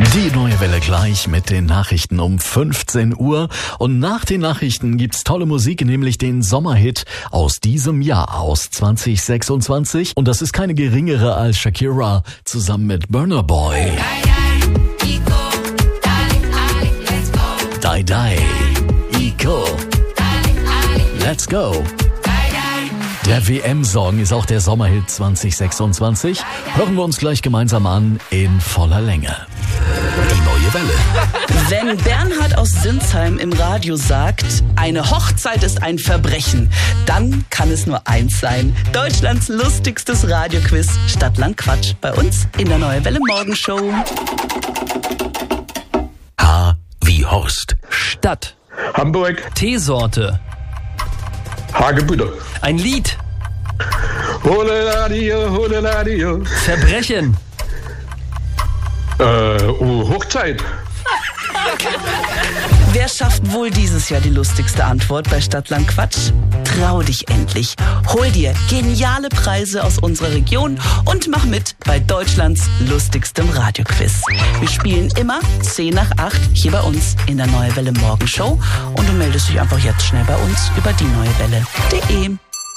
Die neue Welle gleich mit den Nachrichten um 15 Uhr. Und nach den Nachrichten gibt's tolle Musik, nämlich den Sommerhit aus diesem Jahr, aus 2026. Und das ist keine geringere als Shakira zusammen mit Burna Boy. Die Die, Ico, Let's Go. Der WM-Song ist auch der Sommerhit 2026. Hören wir uns gleich gemeinsam an in voller Länge. Die neue Welle. Wenn Bernhard aus Sinsheim im Radio sagt, eine Hochzeit ist ein Verbrechen, dann kann es nur eins sein. Deutschlands lustigstes Radioquiz Stadtland Quatsch bei uns in der Neue Welle Morgenshow. H wie Horst. Stadt. Hamburg. Teesorte. Hagebutte. Ein Lied. Hodeladio. Verbrechen. Hochzeit. Wer schafft wohl dieses Jahr die lustigste Antwort bei Stadtland Quatsch? Trau dich endlich. Hol dir geniale Preise aus unserer Region und mach mit bei Deutschlands lustigstem Radioquiz. Wir spielen immer 10 nach 8 hier bei uns in der Neue Welle Morgenshow und du meldest dich einfach jetzt schnell bei uns über dieneuewelle.de.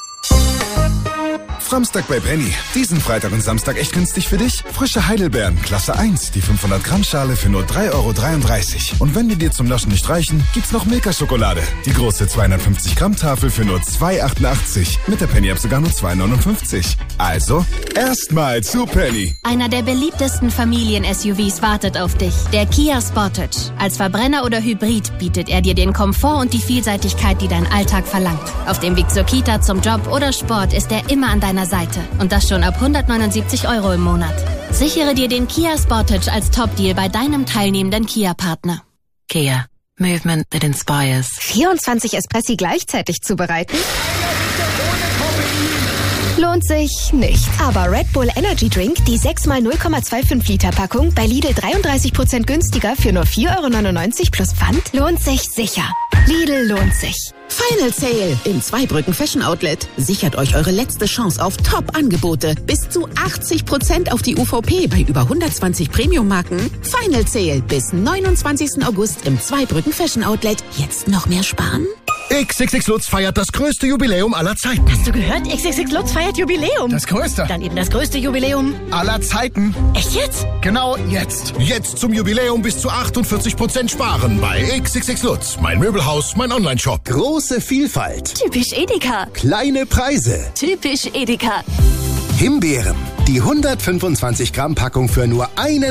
Samstag bei Penny. Diesen Freitag und Samstag echt günstig für dich? Frische Heidelbeeren, Klasse 1, die 500 Gramm Schale für nur 3,33 €. Und wenn die dir zum Naschen nicht reichen, gibt's noch Milka-Schokolade. Die große 250 Gramm Tafel für nur 2,88 €. Mit der Penny-App sogar nur 2,59 €. Also, erstmal zu Penny. Einer der beliebtesten Familien-SUVs wartet auf dich. Der Kia Sportage. Als Verbrenner oder Hybrid bietet er dir den Komfort und die Vielseitigkeit, die dein Alltag verlangt. Auf dem Weg zur Kita, zum Job oder Sport ist er immer an deiner Seite. Und das schon ab 179 € im Monat. Sichere dir den Kia Sportage als Top-Deal bei deinem teilnehmenden Kia-Partner. Kia. Movement that inspires. 24 Espressi gleichzeitig zubereiten? Lohnt sich nicht. Aber Red Bull Energy Drink, die 6x 0,25 Liter Packung, bei Lidl 33% günstiger für nur 4,99 € plus Pfand, lohnt sich sicher. Lidl lohnt sich. Final Sale im Zweibrücken Fashion Outlet. Sichert euch eure letzte Chance auf Top-Angebote. Bis zu 80% auf die UVP bei über 120 Premium-Marken. Final Sale bis 29. August im Zweibrücken Fashion Outlet. Jetzt noch mehr sparen? XXX Lutz feiert das größte Jubiläum aller Zeiten. Hast du gehört? XXX Lutz feiert Jubiläum. Das größte. Dann eben das größte Jubiläum aller Zeiten. Echt jetzt? Genau jetzt. Jetzt zum Jubiläum bis zu 48% sparen bei XXX Lutz. Mein Möbelhaus, mein Onlineshop. Große Vielfalt. Typisch Edeka. Kleine Preise. Typisch Edeka. Himbeeren. Die 125 Gramm Packung für nur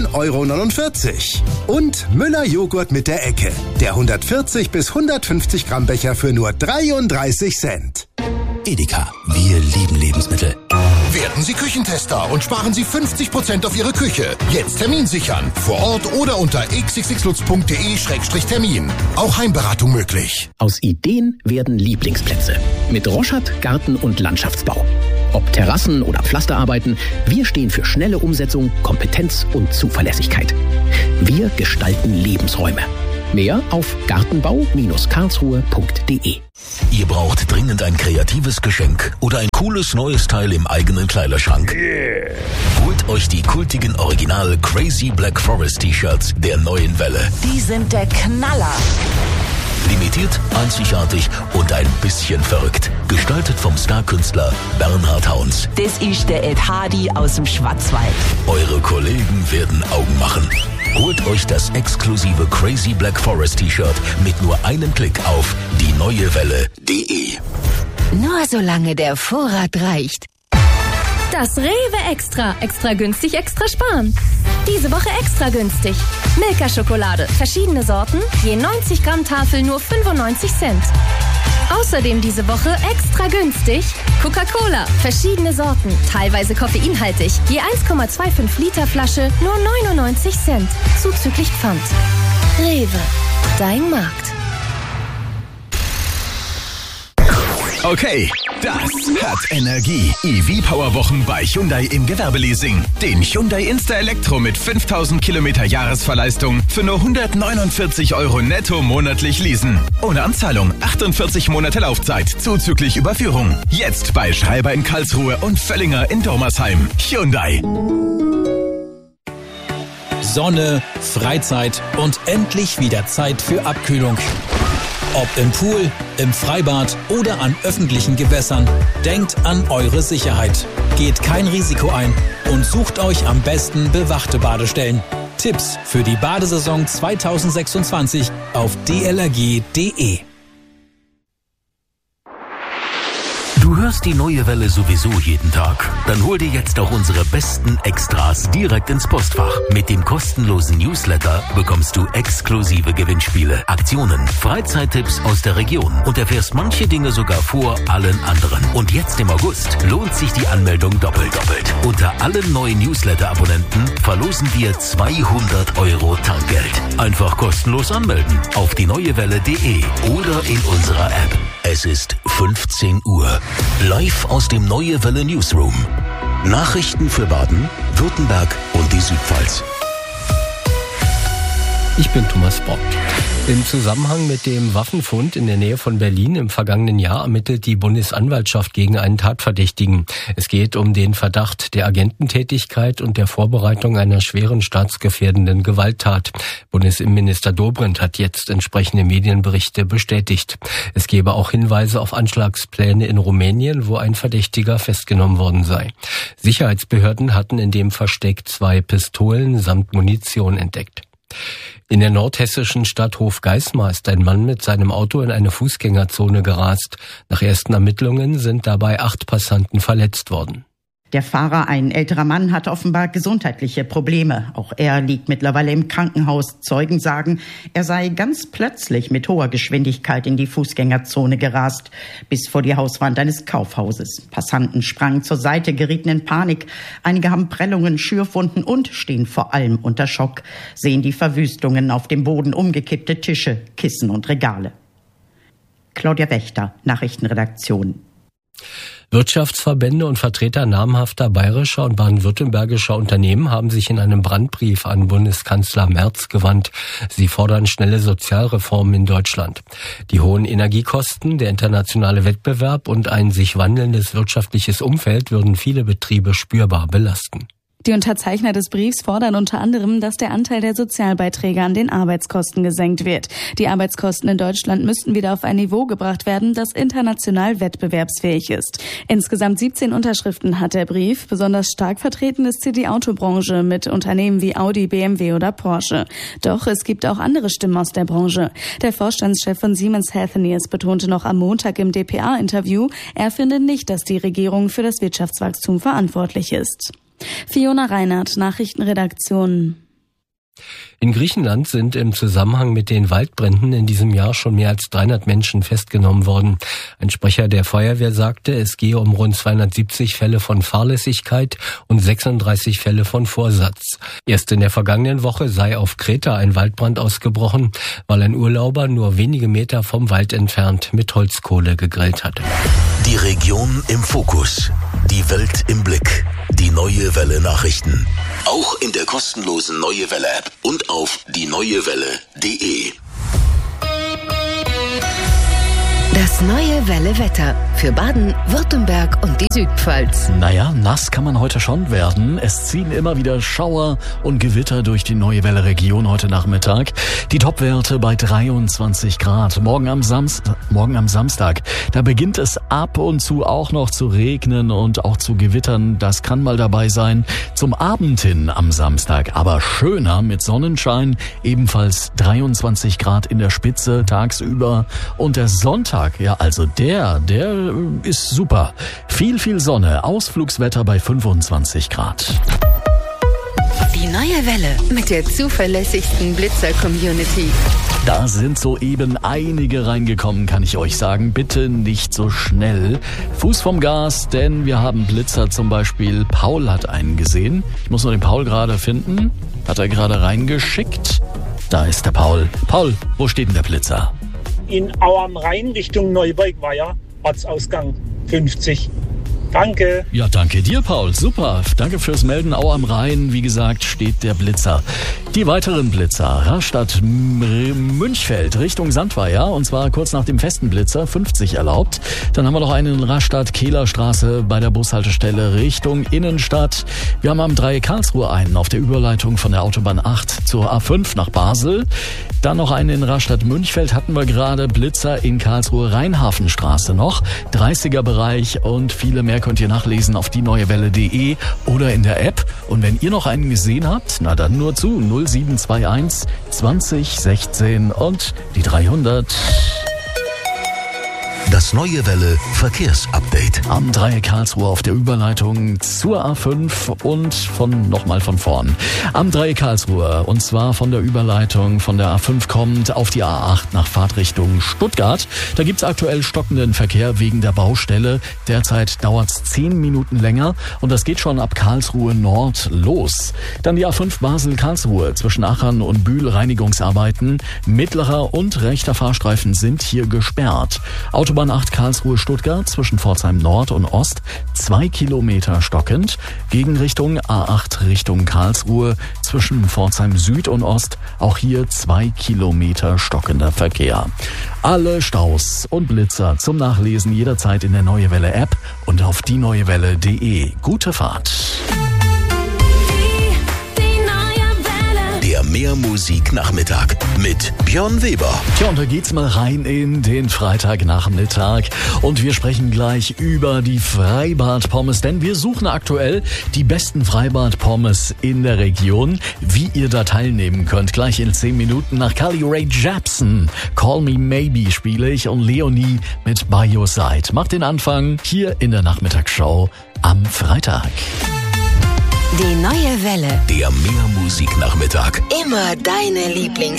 1,49 €. Und Müller Joghurt mit der Ecke. Der 140 bis 150 Gramm Becher für nur 33 Cent. Edeka. Wir lieben Lebensmittel. Werden Sie Küchentester und sparen Sie 50% auf Ihre Küche. Jetzt Termin sichern. Vor Ort oder unter xxxlutz.de/termin. Auch Heimberatung möglich. Aus Ideen werden Lieblingsplätze. Mit Roschat Garten- und Landschaftsbau. Ob Terrassen oder Pflasterarbeiten, wir stehen für schnelle Umsetzung, Kompetenz und Zuverlässigkeit. Wir gestalten Lebensräume. Mehr auf gartenbau-karlsruhe.de. Ihr braucht dringend ein kreatives Geschenk oder ein cooles neues Teil im eigenen Kleiderschrank. Yeah. Holt euch die kultigen Original Crazy Black Forest T-Shirts der neuen Welle. Die sind der Knaller. Limitiert, einzigartig und ein bisschen verrückt. Gestaltet vom Starkünstler Bernhard Hauns. Das ist der Ed Hardy aus dem Schwarzwald. Eure Kollegen werden Augen machen. Holt euch das exklusive Crazy Black Forest T-Shirt mit nur einem Klick auf dieneuewelle.de. Nur solange der Vorrat reicht. Das Rewe Extra. Extra günstig, extra sparen. Diese Woche extra günstig. Milka-Schokolade. Verschiedene Sorten. Je 90 Gramm Tafel nur 95 Cent. Außerdem diese Woche extra günstig. Coca-Cola. Verschiedene Sorten. Teilweise koffeinhaltig. Je 1,25 Liter Flasche nur 99 Cent. Zuzüglich Pfand. Rewe. Dein Markt. Okay, das hat Energie. EV-Power-Wochen bei Hyundai im Gewerbeleasing. Den Hyundai Insta Elektro mit 5000 Kilometer Jahresverleistung für nur 149 € netto monatlich leasen. Ohne Anzahlung, 48 Monate Laufzeit, zuzüglich Überführung. Jetzt bei Schreiber in Karlsruhe und Völlinger in Dormersheim. Hyundai. Sonne, Freizeit und endlich wieder Zeit für Abkühlung. Ob im Pool, im Freibad oder an öffentlichen Gewässern, denkt an eure Sicherheit. Geht kein Risiko ein und sucht euch am besten bewachte Badestellen. Tipps für die Badesaison 2026 auf dlrg.de. Du hörst die Neue Welle sowieso jeden Tag. Dann hol dir jetzt auch unsere besten Extras direkt ins Postfach. Mit dem kostenlosen Newsletter bekommst du exklusive Gewinnspiele, Aktionen, Freizeittipps aus der Region und erfährst manche Dinge sogar vor allen anderen. Und jetzt im August lohnt sich die Anmeldung doppelt. Unter allen neuen Newsletter-Abonnenten verlosen wir 200 € Tankgeld. Einfach kostenlos anmelden auf dieneuewelle.de oder in unserer App. Es ist 15 Uhr. Live aus dem Neue Welle Newsroom. Nachrichten für Baden, Württemberg und die Südpfalz. Ich bin Thomas Bock. Im Zusammenhang mit dem Waffenfund in der Nähe von Berlin im vergangenen Jahr ermittelt die Bundesanwaltschaft gegen einen Tatverdächtigen. Es geht um den Verdacht der Agententätigkeit und der Vorbereitung einer schweren staatsgefährdenden Gewalttat. Bundesinnenminister Dobrindt hat jetzt entsprechende Medienberichte bestätigt. Es gebe auch Hinweise auf Anschlagspläne in Rumänien, wo ein Verdächtiger festgenommen worden sei. Sicherheitsbehörden hatten in dem Versteck 2 Pistolen samt Munition entdeckt. In der nordhessischen Stadt Hofgeismar ist ein Mann mit seinem Auto in eine Fußgängerzone gerast. Nach ersten Ermittlungen sind dabei 8 Passanten verletzt worden. Der Fahrer, ein älterer Mann, hat offenbar gesundheitliche Probleme. Auch er liegt mittlerweile im Krankenhaus. Zeugen sagen, er sei ganz plötzlich mit hoher Geschwindigkeit in die Fußgängerzone gerast, bis vor die Hauswand eines Kaufhauses. Passanten sprangen zur Seite, gerieten in Panik. Einige haben Prellungen, Schürfwunden und stehen vor allem unter Schock, sehen die Verwüstungen auf dem Boden, umgekippte Tische, Kissen und Regale. Claudia Wächter, Nachrichtenredaktion. Wirtschaftsverbände und Vertreter namhafter bayerischer und baden-württembergischer Unternehmen haben sich in einem Brandbrief an Bundeskanzler Merz gewandt. Sie fordern schnelle Sozialreformen in Deutschland. Die hohen Energiekosten, der internationale Wettbewerb und ein sich wandelndes wirtschaftliches Umfeld würden viele Betriebe spürbar belasten. Die Unterzeichner des Briefs fordern unter anderem, dass der Anteil der Sozialbeiträge an den Arbeitskosten gesenkt wird. Die Arbeitskosten in Deutschland müssten wieder auf ein Niveau gebracht werden, das international wettbewerbsfähig ist. Insgesamt 17 Unterschriften hat der Brief. Besonders stark vertreten ist hier die Autobranche mit Unternehmen wie Audi, BMW oder Porsche. Doch es gibt auch andere Stimmen aus der Branche. Der Vorstandschef von Siemens Healthineers betonte noch am Montag im dpa-Interview, er finde nicht, dass die Regierung für das Wirtschaftswachstum verantwortlich ist. Fiona Reinhardt, Nachrichtenredaktion. In Griechenland sind im Zusammenhang mit den Waldbränden in diesem Jahr schon mehr als 300 Menschen festgenommen worden. Ein Sprecher der Feuerwehr sagte, es gehe um rund 270 Fälle von Fahrlässigkeit und 36 Fälle von Vorsatz. Erst in der vergangenen Woche sei auf Kreta ein Waldbrand ausgebrochen, weil ein Urlauber nur wenige Meter vom Wald entfernt mit Holzkohle gegrillt hatte. Die Region im Fokus. Die Welt im Blick. Die Neue Welle Nachrichten. Auch in der kostenlosen Neue Welle App und auf dieneuewelle.de. Das Neue Welle Wetter für Baden, Württemberg und die Südpfalz. Naja, nass kann man heute schon werden. Es ziehen immer wieder Schauer und Gewitter durch die Neue Welle Region heute Nachmittag. Die Topwerte bei 23 Grad. Morgen am Samstag, da beginnt es ab und zu auch noch zu regnen und auch zu gewittern. Das kann mal dabei sein. Zum Abend hin am Samstag, aber schöner mit Sonnenschein. Ebenfalls 23 Grad in der Spitze tagsüber. Und der Sonntag, ja, also der ist super. Viel Sonne, Ausflugswetter bei 25 Grad. Die Neue Welle mit der zuverlässigsten Blitzer-Community. Da sind soeben einige reingekommen, kann ich euch sagen. Bitte nicht so schnell. Fuß vom Gas, denn wir haben Blitzer zum Beispiel. Paul hat einen gesehen. Ich muss nur den Paul gerade finden. Hat er gerade reingeschickt. Da ist der Paul. Paul, wo steht denn der Blitzer? In Au am Rhein Richtung Neubergweier, Ortsausgang 50. Danke. Ja, danke dir, Paul. Super. Danke fürs Melden. Au am Rhein, wie gesagt, steht der Blitzer. Die weiteren Blitzer. Rastatt Münchfeld Richtung Sandweier, und zwar kurz nach dem festen Blitzer, 50 erlaubt. Dann haben wir noch einen in Rastatt Kehlerstraße bei der Bushaltestelle Richtung Innenstadt. Wir haben am Dreieck Karlsruhe einen auf der Überleitung von der Autobahn 8 zur A5 nach Basel. Dann noch einen in Rastatt Münchfeld hatten wir gerade, Blitzer in Karlsruhe Rheinhafenstraße noch, 30er Bereich, und viele mehr könnt ihr nachlesen auf dieneuewelle.de oder in der App. Und wenn ihr noch einen gesehen habt, na dann nur zu 0721 20 16 und die 300. Das Neue Welle Verkehrsupdate. Am Dreieck Karlsruhe auf der Überleitung zur A5 und nochmal von vorn. Am Dreieck Karlsruhe, und zwar von der Überleitung von der A5 kommt auf die A8 nach Fahrtrichtung Stuttgart. Da gibt's aktuell stockenden Verkehr wegen der Baustelle. Derzeit dauert's 10 Minuten länger und das geht schon ab Karlsruhe Nord los. Dann die A5 Basel-Karlsruhe zwischen Achern und Bühl, Reinigungsarbeiten. Mittlerer und rechter Fahrstreifen sind hier gesperrt. Autobahn 8 Karlsruhe-Stuttgart zwischen Pforzheim Nord und Ost 2 Kilometer stockend. Gegenrichtung A8 Richtung Karlsruhe zwischen Pforzheim Süd und Ost auch hier 2 Kilometer stockender Verkehr. Alle Staus und Blitzer zum Nachlesen jederzeit in der Neue Welle App und auf dieneuewelle.de. Gute Fahrt. Der Mehrmusik-Nachmittag mit Björn Weber. Tja, und da geht's mal rein in den Freitagnachmittag. Und wir sprechen gleich über die Freibad-Pommes, denn wir suchen aktuell die besten Freibad-Pommes in der Region. Wie ihr da teilnehmen könnt, gleich in 10 Minuten nach Carly Rae Jepsen. Call Me Maybe spiele ich und Leonie mit By Your Side. Macht den Anfang hier in der Nachmittagsshow am Freitag. Die Neue Welle. Der Mehrmusik-Nachmittag. Immer deine Lieblings